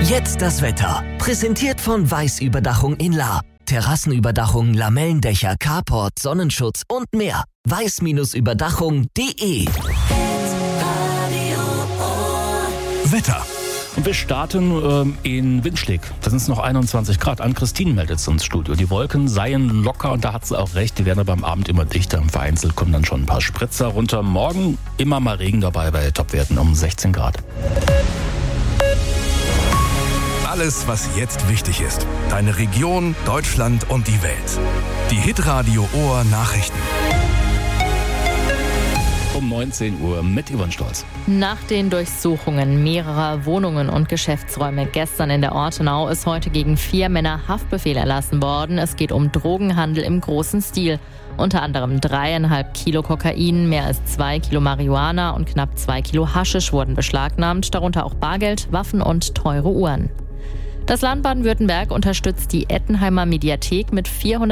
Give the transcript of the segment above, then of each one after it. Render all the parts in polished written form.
Jetzt das Wetter. Präsentiert von Weiß-Überdachung in Lahr. Terrassenüberdachung, Lamellendächer, Carport, Sonnenschutz und mehr. weiß-überdachung.de. Wetter. Und wir starten in Windschlick. Da sind es noch 21 Grad. Ann-Christine meldet ins Studio. Die Wolken seien locker und da hat sie auch recht. Die werden aber am Abend immer dichter. Vereinzelt kommen dann schon ein paar Spritzer runter. Morgen immer mal Regen dabei bei Topwerten um 16 Grad. Alles, was jetzt wichtig ist. Deine Region, Deutschland und die Welt. Die Hitradio Ohr Nachrichten. Um 19 Uhr mit Yvonne Stolz. Nach den Durchsuchungen mehrerer Wohnungen und Geschäftsräume gestern in der Ortenau ist heute gegen 4 Männer Haftbefehl erlassen worden. Es geht um Drogenhandel im großen Stil. Unter anderem 3,5 Kilo Kokain, mehr als 2 Kilo Marihuana und knapp 2 Kilo Haschisch wurden beschlagnahmt, darunter auch Bargeld, Waffen und teure Uhren. Das Land Baden-Württemberg unterstützt die Ettenheimer Mediathek mit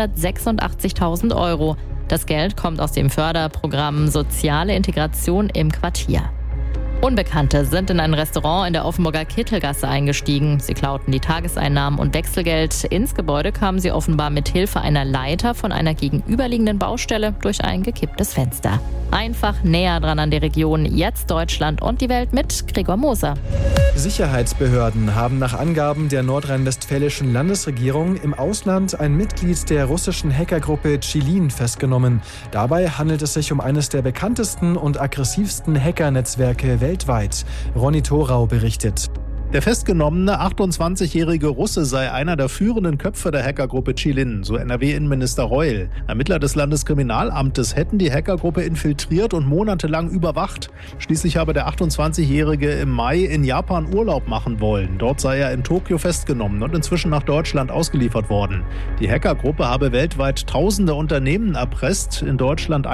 486.000 €. Das Geld kommt aus dem Förderprogramm Soziale Integration im Quartier. Unbekannte sind in ein Restaurant in der Offenburger Kittelgasse eingestiegen. Sie klauten die Tageseinnahmen und Wechselgeld. Ins Gebäude kamen sie offenbar mit Hilfe einer Leiter von einer gegenüberliegenden Baustelle durch ein gekipptes Fenster. Einfach näher dran an die Region. Jetzt Deutschland und die Welt mit Gregor Moser. Sicherheitsbehörden haben nach Angaben der nordrhein-westfälischen Landesregierung im Ausland ein Mitglied der russischen Hackergruppe Chilin festgenommen. Dabei handelt es sich um eines der bekanntesten und aggressivsten Hackernetzwerke weltweit. Ronny Thorau berichtet. Der festgenommene 28-jährige Russe sei einer der führenden Köpfe der Hackergruppe Chilin, so NRW-Innenminister Reul. Ermittler des Landeskriminalamtes hätten die Hackergruppe infiltriert und monatelang überwacht. Schließlich habe der 28-jährige im Mai in Japan Urlaub machen wollen. Dort sei er in Tokio festgenommen und inzwischen nach Deutschland ausgeliefert worden. Die Hackergruppe habe weltweit tausende Unternehmen erpresst, in Deutschland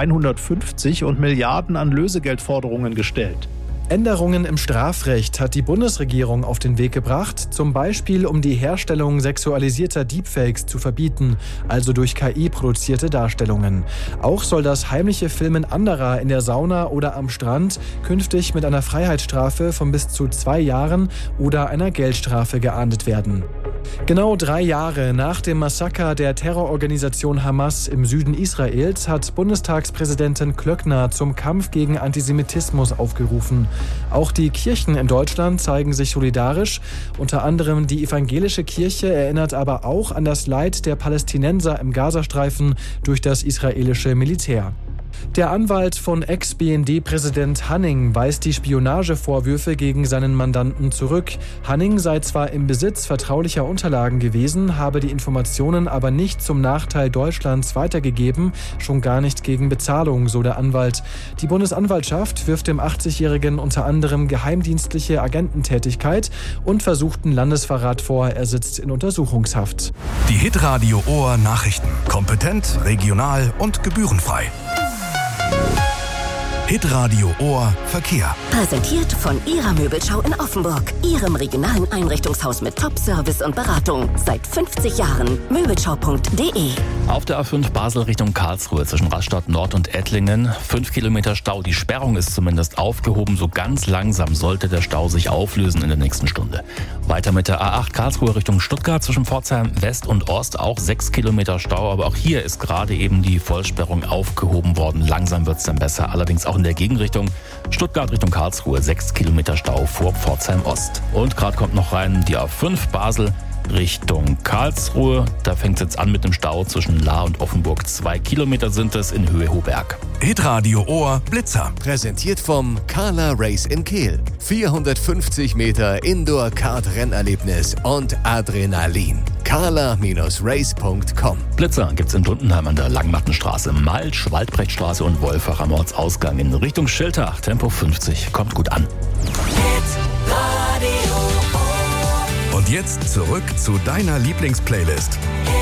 150 und Milliarden an Lösegeldforderungen gestellt. Änderungen im Strafrecht hat die Bundesregierung auf den Weg gebracht, zum Beispiel um die Herstellung sexualisierter Deepfakes zu verbieten, also durch KI produzierte Darstellungen. Auch soll das heimliche Filmen anderer in der Sauna oder am Strand künftig mit einer Freiheitsstrafe von bis zu 2 Jahren oder einer Geldstrafe geahndet werden. Genau 3 Jahre nach dem Massaker der Terrororganisation Hamas im Süden Israels hat Bundestagspräsidentin Klöckner zum Kampf gegen Antisemitismus aufgerufen. Auch die Kirchen in Deutschland zeigen sich solidarisch. Unter anderem die evangelische Kirche erinnert aber auch an das Leid der Palästinenser im Gazastreifen durch das israelische Militär. Der Anwalt von Ex-BND-Präsident Hanning weist die Spionagevorwürfe gegen seinen Mandanten zurück. Hanning sei zwar im Besitz vertraulicher Unterlagen gewesen, habe die Informationen aber nicht zum Nachteil Deutschlands weitergegeben, schon gar nicht gegen Bezahlung, so der Anwalt. Die Bundesanwaltschaft wirft dem 80-Jährigen unter anderem geheimdienstliche Agententätigkeit und versuchten Landesverrat vor. Er sitzt in Untersuchungshaft. Die Hitradio Ohr Nachrichten. Kompetent, regional und gebührenfrei. Hitradio Ohr Verkehr. Präsentiert von Ihrer Möbelschau in Offenburg. Ihrem regionalen Einrichtungshaus mit Top-Service und Beratung. Seit 50 Jahren. Möbelschau.de. Auf der A5 Basel Richtung Karlsruhe zwischen Rastatt Nord und Ettlingen 5 Kilometer Stau. Die Sperrung ist zumindest aufgehoben. So ganz langsam sollte der Stau sich auflösen in der nächsten Stunde. Weiter mit der A8 Karlsruhe Richtung Stuttgart zwischen Pforzheim West und Ost auch 6 Kilometer Stau. Aber auch hier ist gerade eben die Vollsperrung aufgehoben worden. Langsam wird es dann besser. Allerdings auch in der Gegenrichtung Stuttgart Richtung Karlsruhe 6 Kilometer Stau vor Pforzheim Ost. Und gerade kommt noch rein die A5 Basel Richtung Karlsruhe. Da fängt es jetzt an mit dem Stau zwischen Lahr und Offenburg. 2 Kilometer sind es in Höhe Hohberg. Hitradio Ohr Blitzer. Präsentiert vom Carla Race in Kehl. 450 Meter Indoor-Kart-Rennerlebnis und Adrenalin. carla-race.com. Blitzer gibt's in Dundenheim an der Langmattenstraße, Malsch, Waldbrechtstraße und Wolfach am Ortsausgang in Richtung Schiltach. Tempo 50. Kommt gut an. Und jetzt zurück zu deiner Lieblingsplaylist.